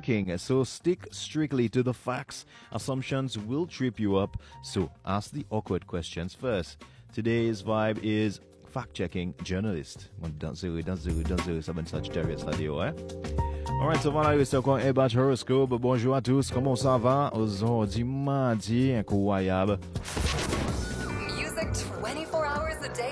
working, so stick strictly to the facts. Assumptions will trip you up, so ask the awkward questions first. Today's vibe is fact-checking journalist. Dans ça va such terrorist radio, hein? Alright, so voilà, c'est encore un batch horoscope. Bonjour à tous, comment ça va? Aujourd'hui, mardi, incroyable.